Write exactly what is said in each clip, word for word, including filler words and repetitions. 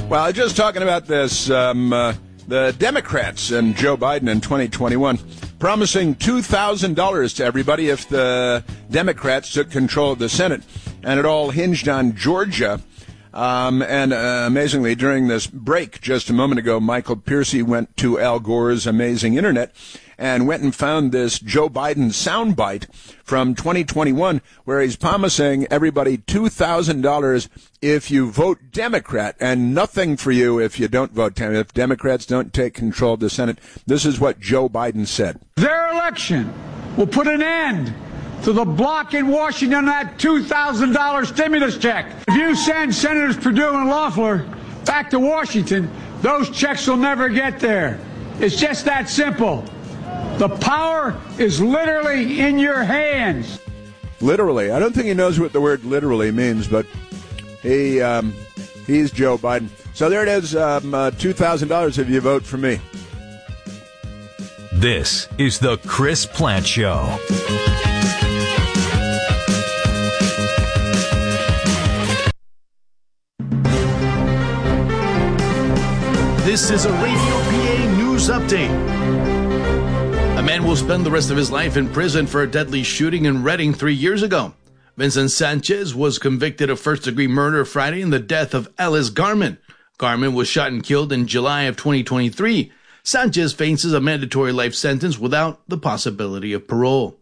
Well, I was just talking about this, um, uh, the Democrats and Joe Biden in twenty twenty-one promising two thousand dollars to everybody if the Democrats took control of the Senate. And it all hinged on Georgia. Um, and uh, amazingly, during this break just a moment ago, Michael Piercy went to Al Gore's Amazing Internet and went and found this Joe Biden soundbite from twenty twenty-one where he's promising everybody two thousand dollars if you vote Democrat and nothing for you if you don't vote Democrat. If Democrats don't take control of the Senate. This is what Joe Biden said. Their election will put an end to the block in Washington on that two thousand dollars stimulus check. If you send Senators Perdue and Loeffler back to Washington, those checks will never get there. It's just that simple. The power is literally in your hands. Literally. I don't think he knows what the word literally means, but he um, he's Joe Biden. So there it is, um, uh, two thousand dollars if you vote for me. This is the Chris Plante Show. This is a Radio P A News Update. A man will spend the rest of his life in prison for a deadly shooting in Reading three years ago. Vincent Sanchez was convicted of first-degree murder Friday in the death of Ellis Garman. Garman was shot and killed in July of twenty twenty-three. Sanchez faces a mandatory life sentence without the possibility of parole.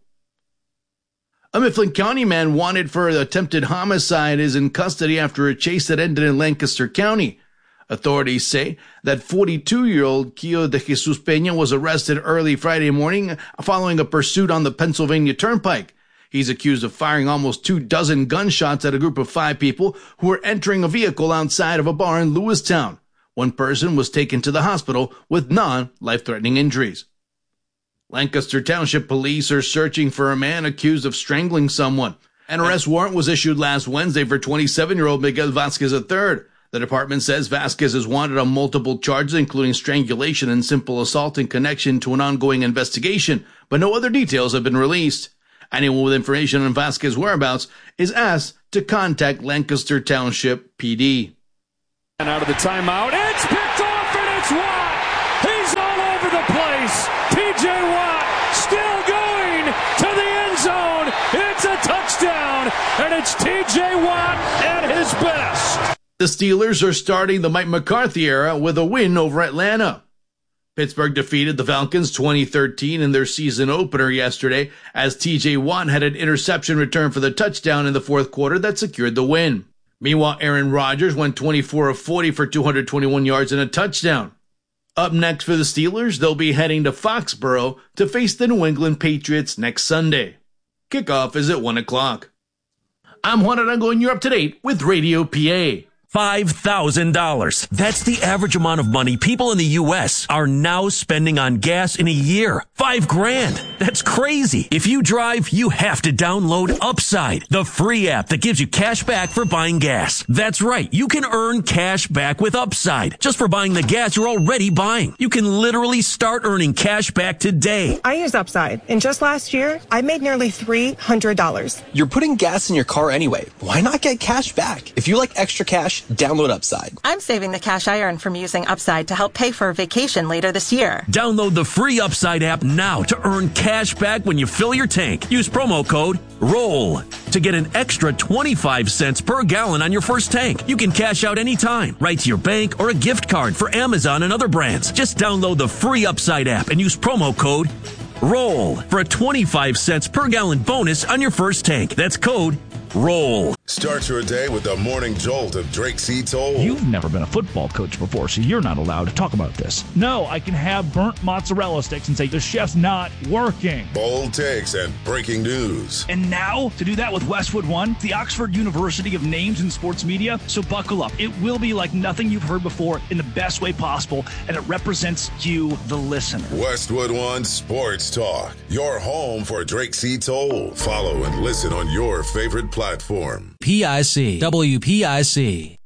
A Mifflin County man wanted for attempted homicide is in custody after a chase that ended in Lancaster County. Authorities say that forty-two-year-old Kio de Jesus Peña was arrested early Friday morning following a pursuit on the Pennsylvania Turnpike. He's accused of firing almost two dozen gunshots at a group of five people who were entering a vehicle outside of a bar in Lewistown. One person was taken to the hospital with non-life-threatening injuries. Lancaster Township Police are searching for a man accused of strangling someone. An arrest warrant was issued last Wednesday for twenty-seven-year-old Miguel Vasquez the third. The department says Vasquez is wanted on multiple charges, including strangulation and simple assault in connection to an ongoing investigation, but no other details have been released. Anyone with information on Vasquez's whereabouts is asked to contact Lancaster Township P D. And out of the timeout, it's picked off, and it's Watt. He's all over the place. T J Watt still going to the end zone. It's a touchdown, and it's T J Watt at his best. The Steelers are starting the Mike McCarthy era with a win over Atlanta. Pittsburgh defeated the Falcons twenty thirteen in their season opener yesterday as T J Watt had an interception return for the touchdown in the fourth quarter that secured the win. Meanwhile, Aaron Rodgers went twenty-four of forty for two hundred twenty-one yards and a touchdown. Up next for the Steelers, they'll be heading to Foxborough to face the New England Patriots next Sunday. Kickoff is at one o'clock. I'm Juan Arango, and you're up to date with Radio P A. five thousand dollars. That's the average amount of money people in the U S are now spending on gas in a year. Five grand. That's crazy. If you drive, you have to download Upside, the free app that gives you cash back for buying gas. That's right. You can earn cash back with Upside just for buying the gas you're already buying. You can literally start earning cash back today. I use Upside, and just last year, I made nearly three hundred dollars. You're putting gas in your car anyway. Why not get cash back? If you like extra cash, download Upside. I'm saving the cash I earn from using Upside to help pay for a vacation later this year. Download the free Upside app now to earn cash back when you fill your tank. Use promo code ROLL to get an extra twenty-five cents per gallon on your first tank. You can cash out anytime, right to your bank or a gift card for Amazon and other brands. Just download the free Upside app and use promo code ROLL for a twenty-five cents per gallon bonus on your first tank. That's code ROLL. Start your day with the morning jolt of Drake C. Toll. You've never been a football coach before, so you're not allowed to talk about this. No, I can have burnt mozzarella sticks and say the chef's not working. Bold takes and breaking news. And now, to do that with Westwood One, the Oxford University of Names in Sports Media. So buckle up. It will be like nothing you've heard before in the best way possible, and it represents you, the listener. Westwood One Sports Talk, your home for Drake C. Toll. Follow and listen on your favorite platform. P I C, W P I C.